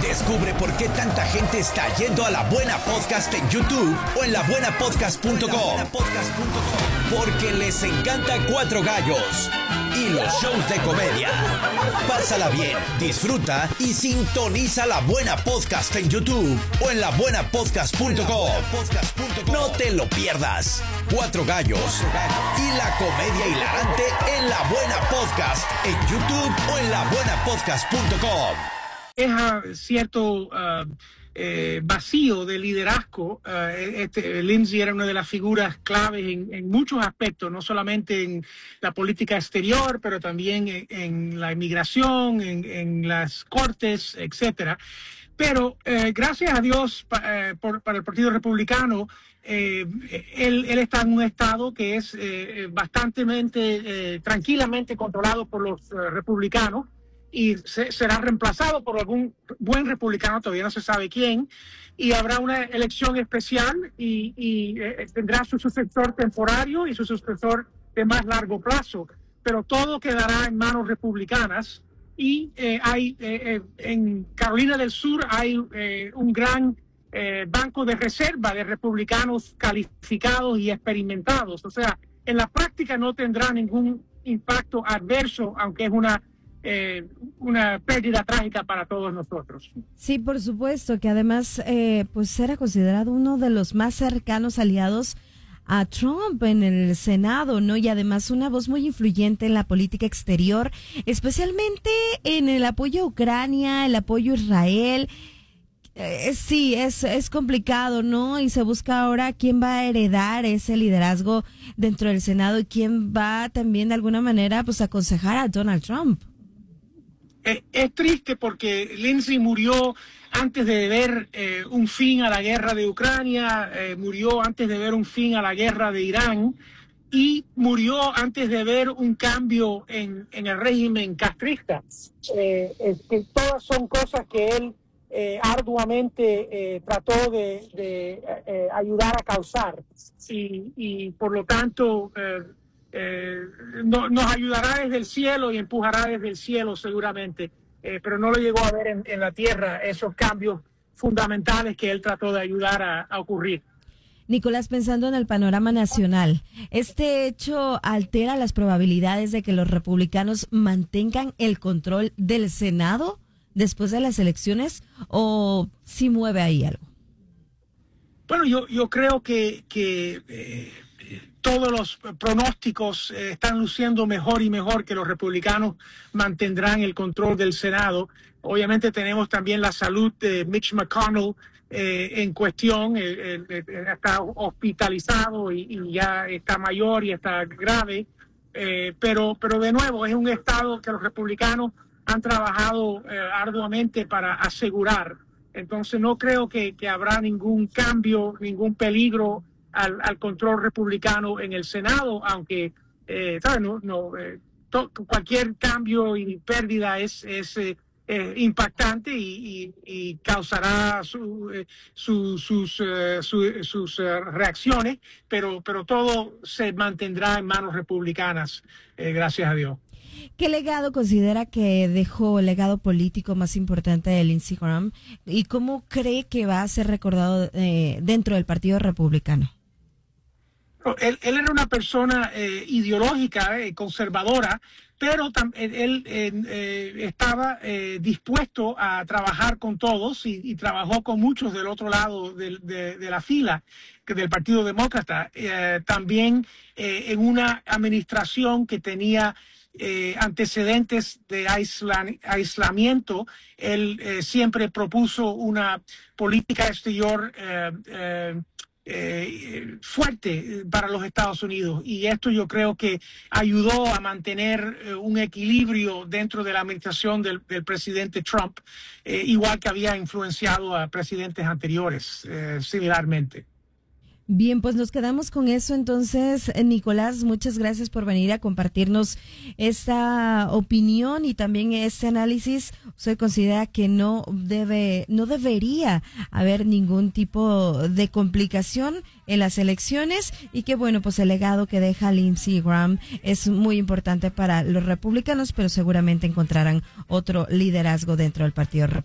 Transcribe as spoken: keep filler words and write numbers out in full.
Descubre por qué tanta gente está yendo a La Buena Podcast en YouTube o en la buena podcast punto com. Porque les encanta Cuatro Gallos y los shows de comedia. Pásala bien, disfruta y sintoniza La Buena Podcast en YouTube o en la buena podcast punto com. No te lo pierdas. Cuatro Gallos y la comedia hilarante en La Buena Podcast en YouTube o en la buena podcast punto com. Deja cierto uh, eh, vacío de liderazgo. Uh, este, Lindsey era una de las figuras claves en, en muchos aspectos, no solamente en la política exterior, pero también en, en la inmigración, en, en las cortes, etcétera. Pero eh, gracias a Dios pa, eh, por, para el Partido Republicano, eh, él, él está en un estado que es eh, bastante eh, tranquilamente controlado por los eh, republicanos, y se, será reemplazado por algún buen republicano, todavía no se sabe quién, y habrá una elección especial y, y eh, tendrá su sucesor temporario y su sucesor de más largo plazo, pero todo quedará en manos republicanas. Y eh, hay eh, eh, en Carolina del Sur hay eh, un gran eh, banco de reserva de republicanos calificados y experimentados. O sea, en la práctica no tendrá ningún impacto adverso, aunque es una Eh, una pérdida trágica para todos nosotros. Sí, por supuesto, que además eh, pues era considerado uno de los más cercanos aliados a Trump en el Senado, ¿no? Y además una voz muy influyente en la política exterior, especialmente en el apoyo a Ucrania, el apoyo a Israel. Eh, sí, es, es complicado, ¿no? Y se busca ahora quién va a heredar ese liderazgo dentro del Senado y quién va también de alguna manera pues aconsejar a Donald Trump. Es, es triste porque Lindsey murió antes de ver eh, un fin a la guerra de Ucrania, eh, murió antes de ver un fin a la guerra de Irán y murió antes de ver un cambio en, en el régimen castrista. Eh, es que todas son cosas que él eh, arduamente eh, trató de, de eh, ayudar a causar y, y por lo tanto eh, Eh, no, nos ayudará desde el cielo y empujará desde el cielo seguramente, eh, pero no lo llegó a ver en, en la tierra esos cambios fundamentales que él trató de ayudar a, a ocurrir. Nicolás, pensando en el panorama nacional, ¿este hecho altera las probabilidades de que los republicanos mantengan el control del Senado después de las elecciones o si mueve ahí algo? Bueno, yo, yo creo que, que eh, todos los pronósticos eh, están luciendo mejor y mejor, que los republicanos mantendrán el control del Senado. Obviamente tenemos también la salud de Mitch McConnell eh, en cuestión. Él, él, él está hospitalizado y, y ya está mayor y está grave. Eh, pero, pero de nuevo, es un estado que los republicanos han trabajado eh, arduamente para asegurar. Entonces no creo que, que habrá ningún cambio, ningún peligro Al, al control republicano en el Senado, aunque eh, ¿sabes? No, no, eh, to, cualquier cambio y pérdida es, es eh, eh, impactante y, y, y causará su, eh, su, sus, eh, su, sus eh, reacciones, pero, pero todo se mantendrá en manos republicanas, eh, gracias a Dios. ¿Qué legado considera que dejó, el legado político más importante de Lindsey Graham, y cómo cree que va a ser recordado eh, dentro del Partido Republicano? Él, él era una persona eh, ideológica, eh, conservadora, pero tam, él eh, eh, estaba eh, dispuesto a trabajar con todos y, y trabajó con muchos del otro lado de, de, de la fila del Partido Demócrata. Eh, también eh, en una administración que tenía eh, antecedentes de aislan, aislamiento, él eh, siempre propuso una política exterior eh, eh, Eh, fuerte para los Estados Unidos, y esto yo creo que ayudó a mantener eh, un equilibrio dentro de la administración del, del presidente Trump, eh, igual que había influenciado a presidentes anteriores eh, similarmente. Bien, pues nos quedamos con eso. Entonces, Nicolás, muchas gracias por venir a compartirnos esta opinión y también este análisis. Usted considera que no debe, no debería haber ningún tipo de complicación en las elecciones y que, bueno, pues el legado que deja Lindsey Graham es muy importante para los republicanos, pero seguramente encontrarán otro liderazgo dentro del Partido Republicano.